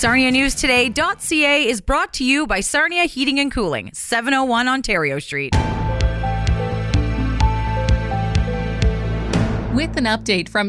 SarniaNewsToday.ca is brought to you by Sarnia Heating and Cooling, 701 Ontario Street. With an update from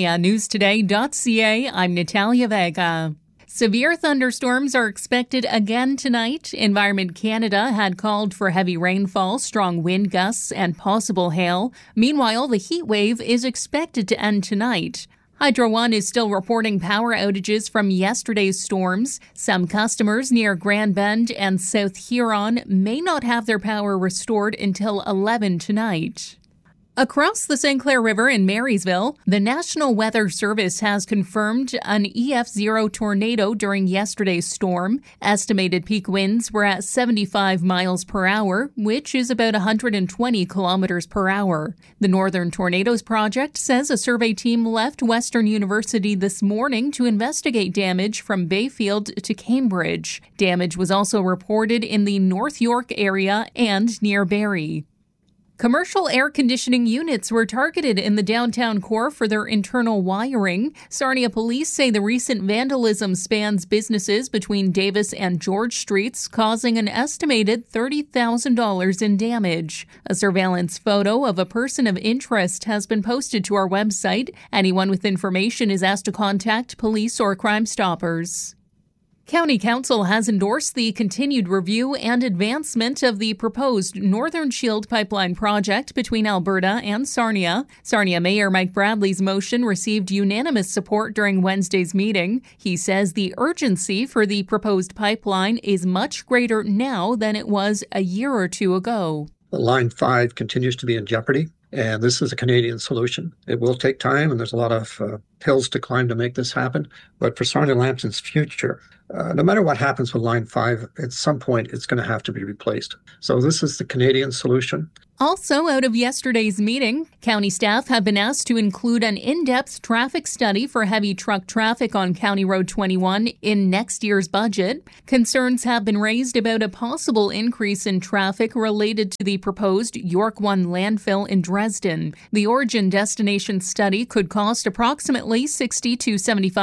SarniaNewsToday.ca, I'm Natalia Vega. Severe thunderstorms are expected again tonight. Environment Canada had called for heavy rainfall, strong wind gusts, and possible hail. Meanwhile, the heat wave is expected to end tonight. Hydro One is still reporting power outages from yesterday's storms. Some customers near Grand Bend and South Huron may not have their power restored until 11 tonight. Across the St. Clair River in Marysville, the National Weather Service has confirmed an EF0 tornado during yesterday's storm. Estimated peak winds were at 75 miles per hour, which is about 120 kilometers per hour. The Northern Tornadoes Project says a survey team left Western University this morning to investigate damage from Bayfield to Cambridge. Damage was also reported in the North York area and near Barrie. Commercial air conditioning units were targeted in the downtown core for their internal wiring. Sarnia police say the recent vandalism spans businesses between Davis and George Streets, causing an estimated $30,000 in damage. A surveillance photo of a person of interest has been posted to our website. Anyone with information is asked to contact police or Crime Stoppers. County Council has endorsed the continued review and advancement of the proposed Northern Shield pipeline project between Alberta and Sarnia. Sarnia Mayor Mike Bradley's motion received unanimous support during Wednesday's meeting. He says the urgency for the proposed pipeline is much greater now than it was a year or two ago. Line 5 continues to be in jeopardy, and this is a Canadian solution. It will take time, and there's a lot of hills to climb to make this happen. But for Sarnia Lambton's future, no matter what happens with Line 5, at some point it's going to have to be replaced. So this is the Canadian solution. Also, out of yesterday's meeting, county staff have been asked to include an in-depth traffic study for heavy truck traffic on County Road 21 in next year's budget. Concerns have been raised about a possible increase in traffic related to the proposed York 1 landfill in Dresden. The origin-destination study could cost approximately $60,000 to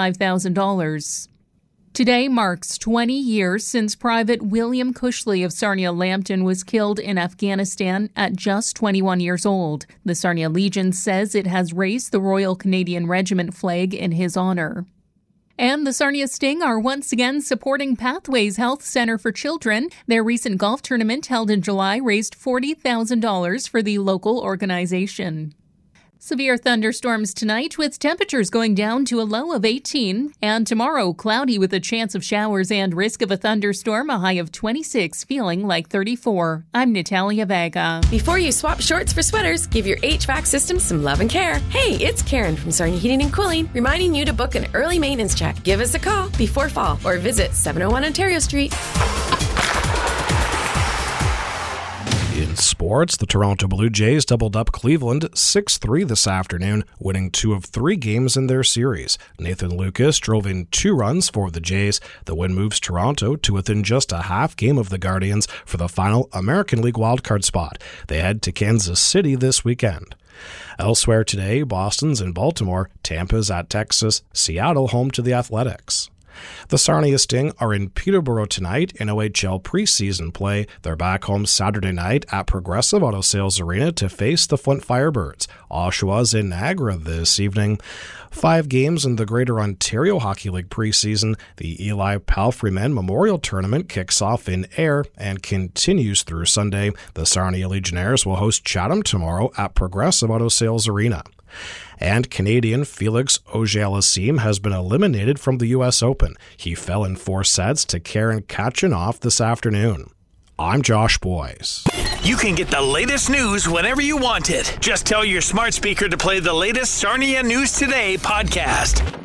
$75,000. Today marks 20 years since Private William Cushley of Sarnia Lambton was killed in Afghanistan at just 21 years old. The Sarnia Legion says it has raised the Royal Canadian Regiment flag in his honor. And the Sarnia Sting are once again supporting Pathways Health Centre for Children. Their recent golf tournament held in July raised $40,000 for the local organization. Severe thunderstorms tonight with temperatures going down to a low of 18. And tomorrow, cloudy with a chance of showers and risk of a thunderstorm, a high of 26, feeling like 34. I'm Natalia Vega. Before you swap shorts for sweaters, give your HVAC system some love and care. Hey, it's Karen from Sarnia Heating and Cooling, reminding you to book an early maintenance check. Give us a call before fall or visit 701 Ontario Street. In sports, the Toronto Blue Jays doubled up Cleveland 6-3 this afternoon, winning 2 of 3 games in their series. Nathan Lucas drove in 2 runs for the Jays. The win moves Toronto to within just a half game of the Guardians for the final American League wildcard spot. They head to Kansas City this weekend. Elsewhere today, Boston's in Baltimore, Tampa's at Texas, Seattle home to the Athletics. The Sarnia Sting are in Peterborough tonight in OHL preseason play. They're back home Saturday night at Progressive Auto Sales Arena to face the Flint Firebirds. Oshawa's in Niagara this evening. 5 games in the Greater Ontario Hockey League preseason. The Eli Palfrey Men Memorial Tournament kicks off in Ayr and continues through Sunday. The Sarnia Legionnaires will host Chatham tomorrow at Progressive Auto Sales Arena. And Canadian Felix Auger-Aliassime has been eliminated from the U.S. Open. He fell in 4 sets to Karen Khachanov this afternoon. I'm Josh Boyce. You can get the latest news whenever you want it. Just tell your smart speaker to play the latest Sarnia News Today podcast.